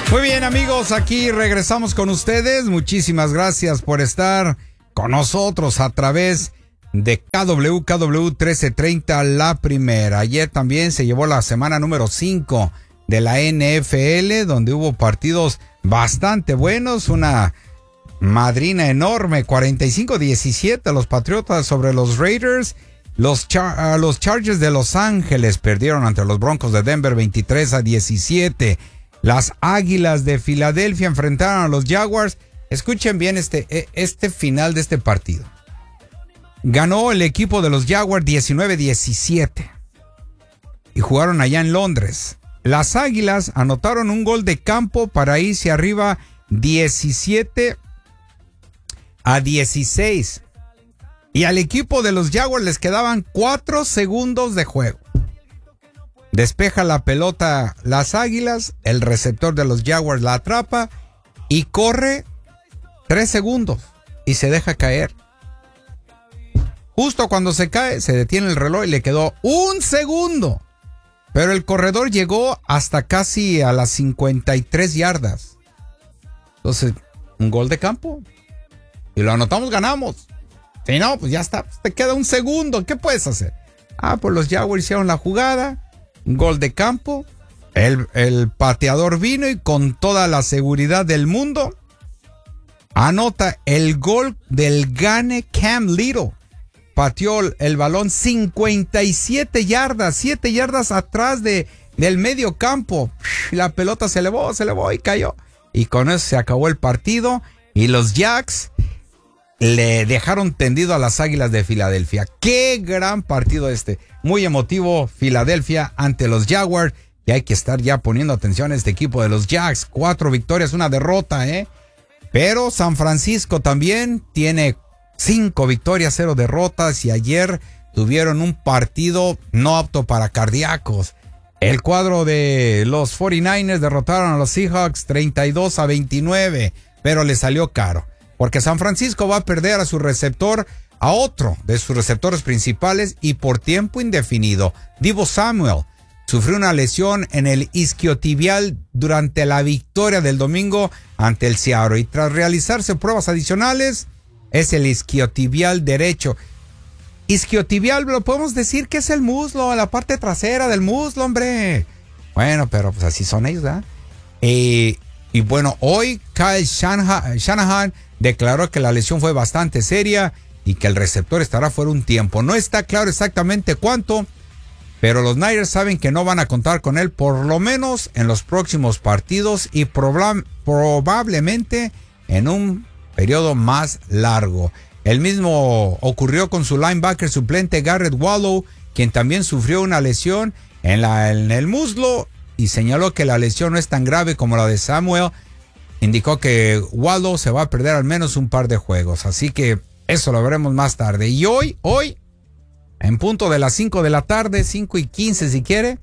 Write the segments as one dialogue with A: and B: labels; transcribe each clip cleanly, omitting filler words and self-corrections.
A: Muy bien, amigos, aquí regresamos con ustedes. Muchísimas gracias por estar con nosotros a través de KW 1330 La Primera. Ayer también se llevó la semana número 5 de la NFL, donde hubo partidos bastante buenos. Una madrina enorme, 45-17 los Patriotas sobre los Raiders. Los Chargers de Los Ángeles perdieron ante los Broncos de Denver 23-17. Las Águilas de Filadelfia enfrentaron a los Jaguars. Escuchen bien este final de este partido. Ganó el equipo de los Jaguars 19-17 y jugaron allá en Londres. Las Águilas anotaron un gol de campo para irse arriba 17-16. Y al equipo de los Jaguars les quedaban 4 segundos de juego. Despeja la pelota las Águilas, el receptor de los Jaguars la atrapa y corre 3 segundos y se deja caer. Justo cuando se cae, se detiene el reloj y le quedó 1 segundo. Pero el corredor llegó hasta casi a las 53 yardas. Entonces, un gol de campo. Y lo anotamos, ganamos. Si no, pues ya está. Te queda 1 segundo. ¿Qué puedes hacer? Pues los Jaguars hicieron la jugada. Gol de campo. El pateador vino y con toda la seguridad del mundo anota el gol del gane Cam Little. Pateó el balón 57 yardas, 7 yardas atrás del medio campo. La pelota se elevó y cayó. Y con eso se acabó el partido. Y los Jacks le dejaron tendido a las Águilas de Filadelfia. ¡Qué gran partido este! Muy emotivo, Filadelfia ante los Jaguars. Y hay que estar ya poniendo atención a este equipo de los Jacks. 4 victorias, 1 derrota, Pero San Francisco también tiene 5 victorias, 0 derrotas. Y ayer tuvieron un partido no apto para cardíacos. El cuadro de los 49ers derrotaron a los Seahawks 32-29. Pero le salió caro. Porque San Francisco va a perder a su receptor, a otro de sus receptores principales y por tiempo indefinido. Deebo Samuel sufrió una lesión en el isquiotibial durante la victoria del domingo ante el Seattle. Y tras realizarse pruebas adicionales, es el isquiotibial derecho. Isquiotibial, lo podemos decir que es el muslo, la parte trasera del muslo, hombre. Bueno, pero pues así son ellos, ¿verdad? Y bueno, hoy Kyle Shanahan declaró que la lesión fue bastante seria y que el receptor estará fuera un tiempo. No está claro exactamente cuánto, pero los Niners saben que no van a contar con él por lo menos en los próximos partidos y probablemente en un periodo más largo. El mismo ocurrió con su linebacker suplente Garrett Wallow, quien también sufrió una lesión en el muslo y señaló que la lesión no es tan grave como la de Samuel. Indicó que Wallow se va a perder al menos un par de juegos. Así que eso lo veremos más tarde. Y hoy, en punto de las 5 de la tarde, 5:15 si quiere,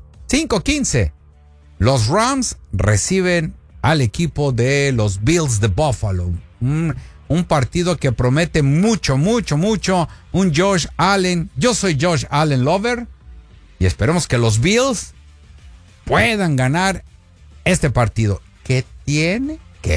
A: 5:15, los Rams reciben al equipo de los Bills de Buffalo. Un partido que promete mucho. Un Josh Allen. Yo soy Josh Allen lover. Y esperemos que los Bills puedan ganar este partido. ¿Qué tiene?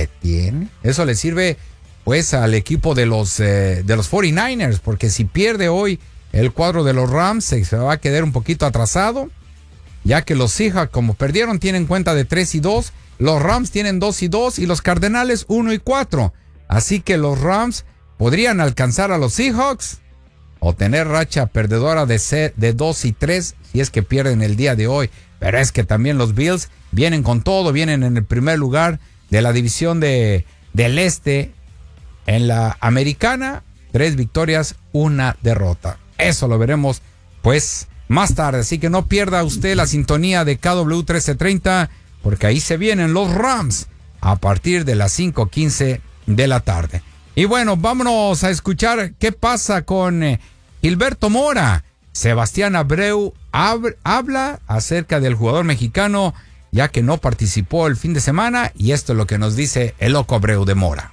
A: Eso le sirve pues al equipo de los 49ers, porque si pierde hoy el cuadro de los Rams se va a quedar un poquito atrasado, ya que los Seahawks, como perdieron, tienen cuenta de 3-2, los Rams tienen 2-2 y los Cardenales 1-4. Así que los Rams podrían alcanzar a los Seahawks o tener racha perdedora de 2-3 si es que pierden el día de hoy. Pero es que también los Bills vienen con todo, vienen en el primer lugar de la división del este en la americana, 3 victorias, 1 derrota. Eso lo veremos pues más tarde, así que no pierda usted la sintonía de KW 1330, porque ahí se vienen los Rams a partir de las 5:15 de la tarde. Y bueno, vámonos a escuchar qué pasa con Gilberto Mora. Sebastián Abreu habla acerca del jugador mexicano, ya que no participó el fin de semana, y esto es lo que nos dice el loco Abreu de Mora.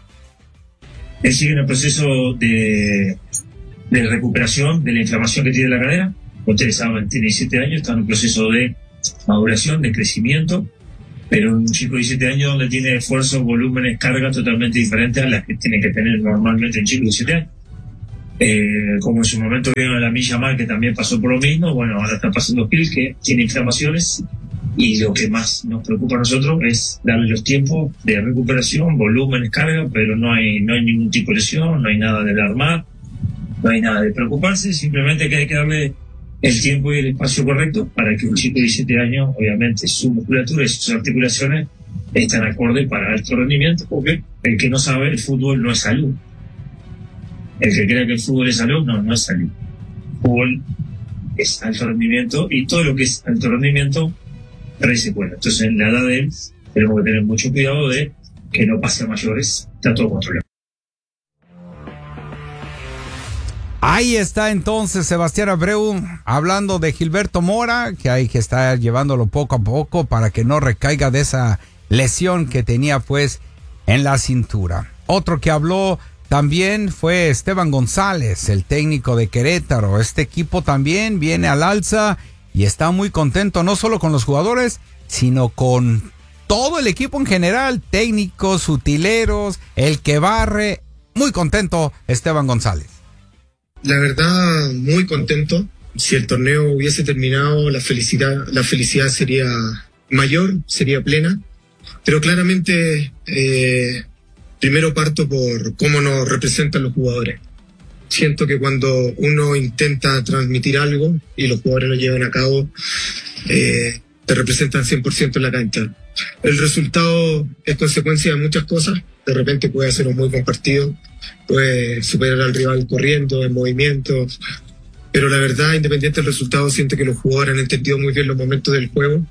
B: Él sigue en el proceso de recuperación de la inflamación que tiene la cadera. Como ustedes saben, tiene 17 años, está en un proceso de maduración, de crecimiento. pero un chico de 17 años donde tiene esfuerzos, volúmenes, cargas totalmente diferentes a las que tiene que tener normalmente un chico de 17 años. Como en su momento vieron a la Milla Mar, que también pasó por lo mismo, bueno, ahora está pasando Gil, que tiene inflamaciones, y lo que más nos preocupa a nosotros es darle los tiempos de recuperación, volúmenes, carga, pero no hay ningún tipo de lesión, no hay nada de alarmar, no hay nada de preocuparse, simplemente que hay que darle el tiempo y el espacio correcto para que un chico de 17 años, obviamente, su musculatura y sus articulaciones estén acordes para alto rendimiento, porque el que no sabe, el fútbol no es salud. El que crea que el fútbol es salud, no es salud. El fútbol es alto rendimiento, y todo lo que es alto rendimiento trae secuelas. Entonces, en la edad de él, tenemos que tener mucho cuidado de que no pase a mayores. Está todo controlado.
A: Ahí está entonces Sebastián Abreu hablando de Gilberto Mora, que hay que estar llevándolo poco a poco para que no recaiga de esa lesión que tenía pues en la cintura. Otro que habló también fue Esteban González, el técnico de Querétaro. Este equipo también viene al alza y está muy contento, no solo con los jugadores, sino con todo el equipo en general, técnicos, utileros, el que barre. Muy contento Esteban González.
C: La verdad, muy contento. Si el torneo hubiese terminado, la felicidad sería mayor, sería plena. Pero claramente, primero parto por cómo nos representan los jugadores. Siento que cuando uno intenta transmitir algo y los jugadores lo llevan a cabo, te representan 100% en la cancha. El resultado es consecuencia de muchas cosas. De repente puede ser un muy buen partido, puede superar al rival corriendo, en movimiento, pero la verdad, independiente del resultado, siento que los jugadores han entendido muy bien los momentos del juego,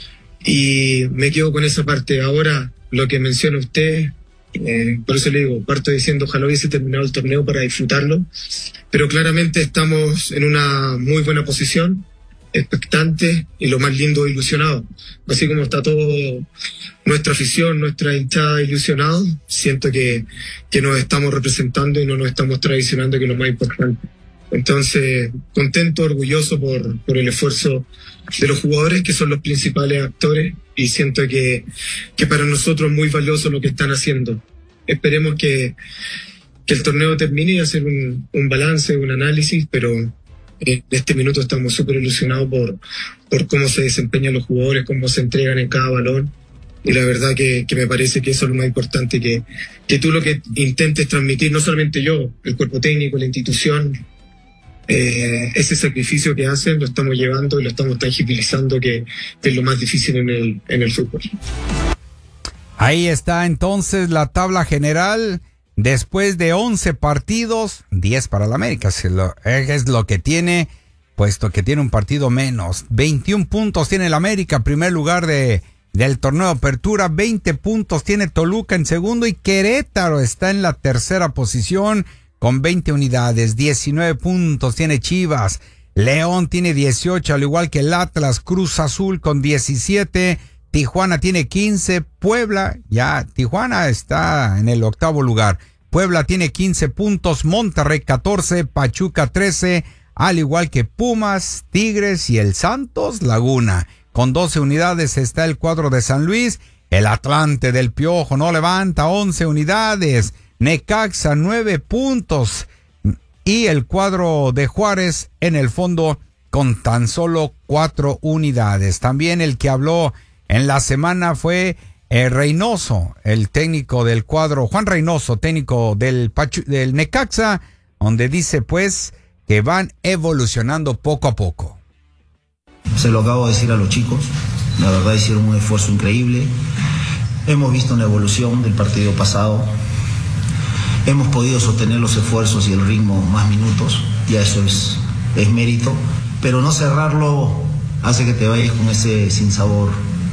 C: y me quedo con esa parte. Ahora, lo que menciona usted, por eso le digo, parto diciendo, ojalá hubiese terminado el torneo para disfrutarlo, pero claramente estamos en una muy buena posición, expectantes, y lo más lindo, ilusionados. Así como está todo nuestra afición, nuestra hinchada ilusionados, siento que nos estamos representando y no nos estamos traicionando, que es lo más importante. Entonces, contento, orgulloso por el esfuerzo de los jugadores, que son los principales actores, y siento que para nosotros es muy valioso lo que están haciendo. Esperemos que el torneo termine y hacer un balance, un análisis, pero en este minuto estamos súper ilusionados por cómo se desempeñan los jugadores, cómo se entregan en cada balón, y la verdad que me parece que eso es lo más importante, que tú lo que intentes transmitir, no solamente yo, el cuerpo técnico, la institución, ese sacrificio que hacen lo estamos llevando y lo estamos tangibilizando, que es lo más difícil en el fútbol.
A: Ahí está entonces la tabla general. Después de 11 partidos, 10 para el América, es lo que tiene, puesto que tiene un partido menos. 21 puntos tiene el América, primer lugar del torneo de apertura. 20 puntos tiene Toluca en segundo, y Querétaro está en la tercera posición con 20 unidades. 19 puntos tiene Chivas. León tiene 18, al igual que el Atlas. Cruz Azul con 17. Tijuana tiene 15, Tijuana está en el octavo lugar. Puebla tiene 15 puntos, Monterrey 14, Pachuca 13, al igual que Pumas, Tigres y el Santos Laguna. Con 12 unidades está el cuadro de San Luis. El Atlante del Piojo no levanta, 11 unidades. Necaxa 9 puntos. Y el cuadro de Juárez en el fondo con tan solo 4 unidades. También el que habló en la semana fue Reynoso, el técnico del cuadro, Juan Reynoso, técnico del Necaxa, donde dice pues que van evolucionando poco a poco.
D: Se lo acabo de decir a los chicos, la verdad hicieron un esfuerzo increíble. Hemos visto una evolución del partido pasado, hemos podido sostener los esfuerzos y el ritmo más minutos, ya eso es mérito, pero no cerrarlo hace que te vayas con ese sinsabor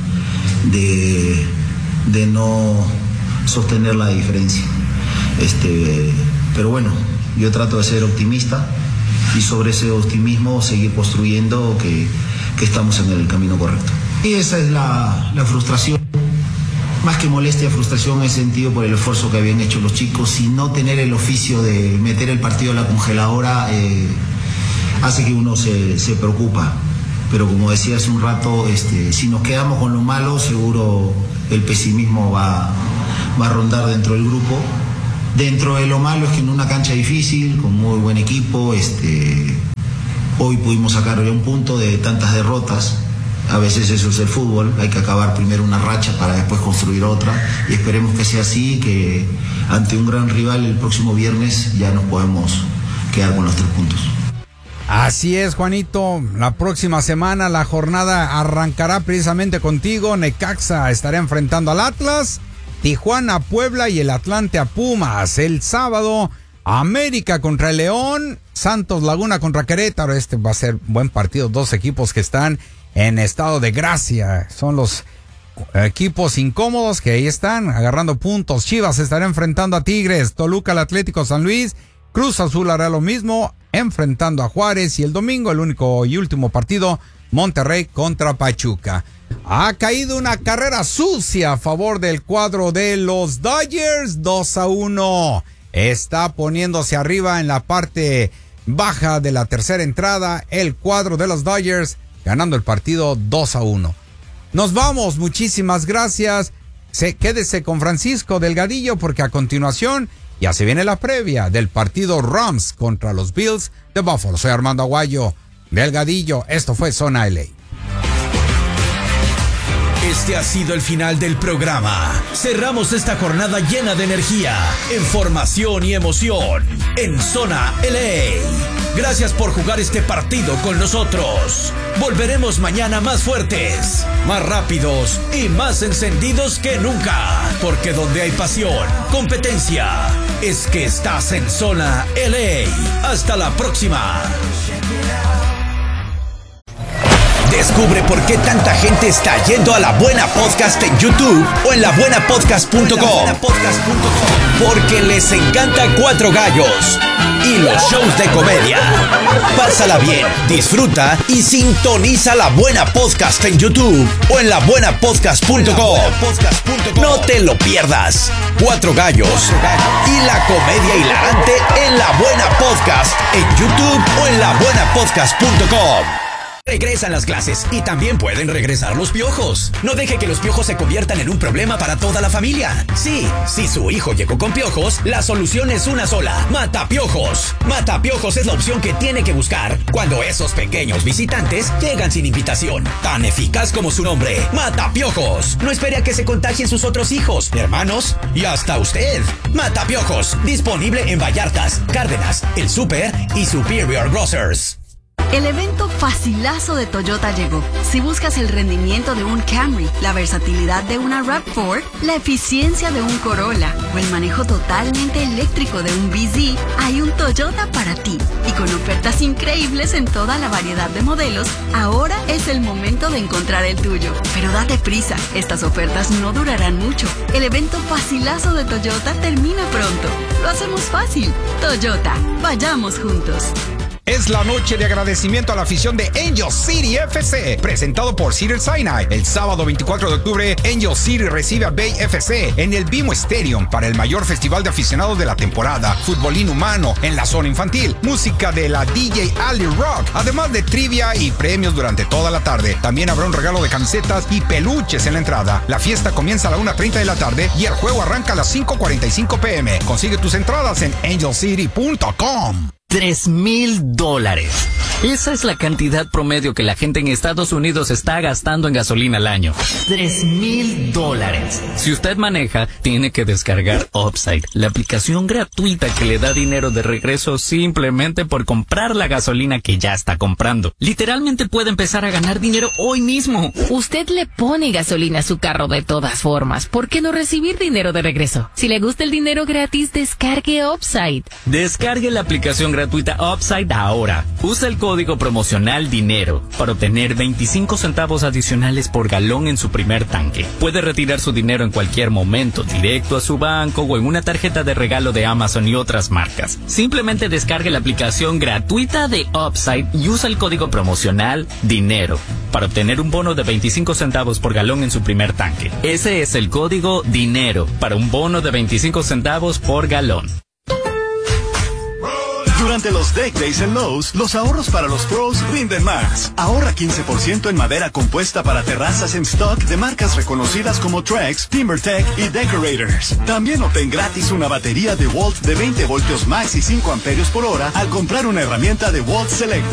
D: de no sostener la diferencia. Pero bueno, yo trato de ser optimista y sobre ese optimismo seguir construyendo que estamos en el camino correcto. Y esa es la frustración, más que molestia, frustración, he sentido por el esfuerzo que habían hecho los chicos, y no tener el oficio de meter el partido a la congeladora hace que uno se preocupa. pero como decía hace un rato, si nos quedamos con lo malo, seguro el pesimismo va a rondar dentro del grupo. Dentro de lo malo es que en una cancha difícil, con muy buen equipo, hoy pudimos sacar un punto de tantas derrotas. A veces eso es el fútbol, hay que acabar primero una racha para después construir otra, y esperemos que sea así, que ante un gran rival el próximo viernes ya nos podemos quedar con los 3 puntos.
A: Así es, Juanito, la próxima semana la jornada arrancará precisamente contigo. Necaxa estará enfrentando al Atlas, Tijuana a Puebla y el Atlante a Pumas. El sábado, América contra el León, Santos Laguna contra Querétaro. Este va a ser buen partido, 2 equipos que están en estado de gracia. Son los equipos incómodos que ahí están agarrando puntos. Chivas estará enfrentando a Tigres, Toluca al Atlético San Luis, Cruz Azul hará lo mismo enfrentando a Juárez, y el domingo el único y último partido, Monterrey contra Pachuca. Ha caído una carrera sucia a favor del cuadro de los Dodgers, 2-1. Está poniéndose arriba en la parte baja de la tercera entrada el cuadro de los Dodgers, ganando el partido 2-1. Nos vamos, muchísimas gracias. Quédese con Francisco Delgadillo porque a continuación ya se viene la previa del partido Rams contra los Bills de Buffalo. Soy Armando Aguayo, Delgadillo. Esto fue Zona LA.
E: Este ha sido el final del programa. Cerramos esta jornada llena de energía, información y emoción en Zona LA. Gracias por jugar este partido con nosotros. Volveremos mañana más fuertes, más rápidos y más encendidos que nunca. Porque donde hay pasión, competencia, es que estás en Zona LA. Hasta la próxima. Descubre por qué tanta gente está yendo a La Buena Podcast en YouTube o en labuenapodcast.com. Porque les encanta Cuatro Gallos y los shows de comedia. Pásala bien, disfruta y sintoniza La Buena Podcast en YouTube o en labuenapodcast.com. No te lo pierdas. Cuatro Gallos y la comedia hilarante en La Buena Podcast en YouTube o en labuenapodcast.com. Regresan las clases y también pueden regresar los piojos. No deje que los piojos se conviertan en un problema para toda la familia. Sí, si su hijo llegó con piojos, la solución es una sola: Matapiojos. Matapiojos es la opción que tiene que buscar cuando esos pequeños visitantes llegan sin invitación. Tan eficaz como su nombre, Matapiojos. No espere a que se contagien sus otros hijos, hermanos y hasta usted. Matapiojos, disponible en Vallartas, Cárdenas, El Super y Superior Grocers.
F: El evento facilazo de Toyota llegó. Si buscas el rendimiento de un Camry, la versatilidad de una RAV4, la eficiencia de un Corolla o el manejo totalmente eléctrico de un BZ, hay un Toyota para ti. Y con ofertas increíbles en toda la variedad de modelos, ahora es el momento de encontrar el tuyo. Pero date prisa, estas ofertas no durarán mucho. El evento facilazo de Toyota termina pronto. Lo hacemos fácil. Toyota, vayamos juntos.
A: Es la noche de agradecimiento a la afición de Angel City FC, presentado por Cedars-Sinai. El sábado 24 de octubre, Angel City recibe a Bay FC en el BMO Stadium para el mayor festival de aficionados de la temporada. Fútbol inhumano en la zona infantil, música de la DJ Ali Rock, además de trivia y premios durante toda la tarde. También habrá un regalo de camisetas y peluches en la entrada. La fiesta comienza a la 1:30 de la tarde y el juego arranca a las 5:45 p.m. Consigue tus entradas en angelcity.com.
G: $3,000. Esa es la cantidad promedio que la gente en Estados Unidos está gastando en gasolina al año. $3,000. Si usted maneja, tiene que descargar Upside, la aplicación gratuita que le da dinero de regreso simplemente por comprar la gasolina que ya está comprando. Literalmente puede empezar a ganar dinero hoy mismo.
H: Usted le pone gasolina a su carro de todas formas. ¿Por qué no recibir dinero de regreso? Si le gusta el dinero gratis, descargue Upside.
G: Descargue la aplicación gratuita Upside ahora. Usa el código promocional DINERO para obtener 25 centavos adicionales por galón en su primer tanque. Puede retirar su dinero en cualquier momento, directo a su banco o en una tarjeta de regalo de Amazon y otras marcas. Simplemente descargue la aplicación gratuita de Upside y usa el código promocional DINERO para obtener un bono de 25 centavos por galón en su primer tanque. Ese es el código DINERO para un bono de 25 centavos por galón.
I: Durante los Deck Days en Lowe's, los ahorros para los pros rinden más. Ahorra 15% en madera compuesta para terrazas en stock de marcas reconocidas como Trex, TimberTech y Decorators. También obtén gratis una batería DeWalt de 20 voltios max y 5 amperios por hora al comprar una herramienta DeWalt Select.